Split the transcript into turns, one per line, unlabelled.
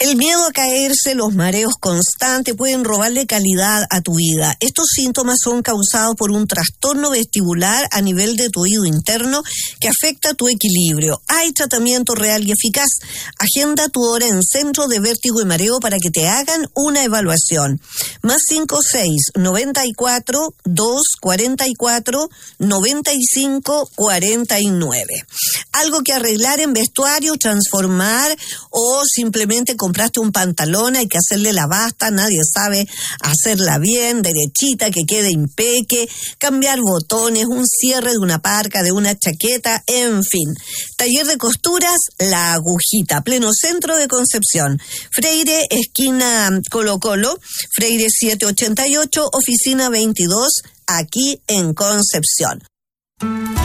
El miedo a caerse, los mareos constantes pueden robarle calidad a tu vida. Estos síntomas son causados por un trastorno vestibular a nivel de tu oído interno que afecta tu equilibrio. Hay tratamiento real y eficaz. Agenda tu hora en Centro de Vértigo y Mareo para que te hagan una evaluación. +56 94 244 95 49. Algo que arreglar en vestuario, transformar o simplemente compraste un pantalón, hay que hacerle la basta, nadie sabe hacerla bien, derechita, que quede impeque, cambiar botones, un cierre de una parca, de una chaqueta, en fin. Taller de costuras, La Agujita, pleno centro de Concepción. Freire, esquina Colo Colo, Freire 788, oficina 22, aquí en Concepción.